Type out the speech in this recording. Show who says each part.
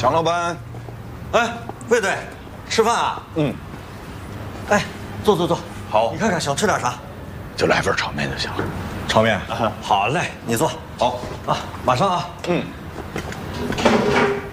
Speaker 1: 蒋老板，
Speaker 2: 哎，魏队，吃饭啊？
Speaker 1: 嗯。
Speaker 2: 哎，坐坐坐。
Speaker 1: 好。
Speaker 2: 你看看想吃点啥？
Speaker 1: 就来份炒面就行了。
Speaker 2: 炒面。好嘞，你坐。
Speaker 1: 好
Speaker 2: 啊，马上啊。
Speaker 1: 嗯。